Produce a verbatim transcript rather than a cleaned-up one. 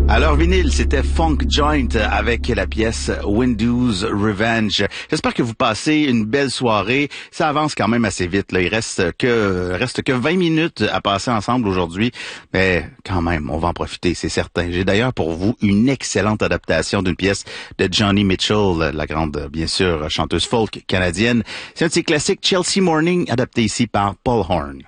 Alors vinyle, c'était Funk Joint avec la pièce Windows Revenge. J'espère que vous passez une belle soirée. Ça avance quand même assez vite, là. Il reste que reste que vingt minutes à passer ensemble aujourd'hui, mais quand même, on va en profiter, c'est certain. J'ai d'ailleurs pour vous une excellente adaptation d'une pièce de Joni Mitchell, la grande, bien sûr, chanteuse folk canadienne. C'est un de ses classiques, Chelsea Morning, adapté ici par Paul Horn.